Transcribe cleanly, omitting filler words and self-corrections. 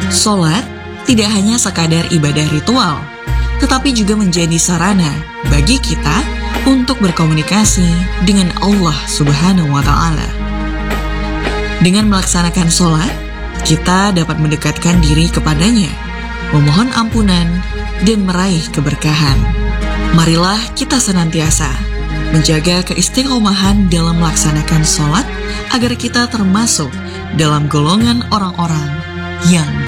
Sholat tidak hanya sekadar ibadah ritual, tetapi juga menjadi sarana bagi kita untuk berkomunikasi dengan Allah Subhanahu wa Ta'ala. Dengan melaksanakan sholat, kita dapat mendekatkan diri kepadanya, memohon ampunan, dan meraih keberkahan. Marilah kita senantiasa menjaga keistiqomahan dalam melaksanakan sholat agar kita termasuk dalam golongan orang-orang yang